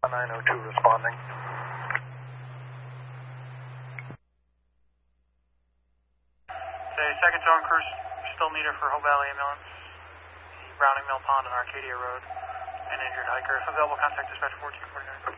902 responding. Say, second zone crew still needed for Hope Valley ambulance. Browning Mill Pond and Arcadia Road. An injured hiker. If available, contact dispatch 1449.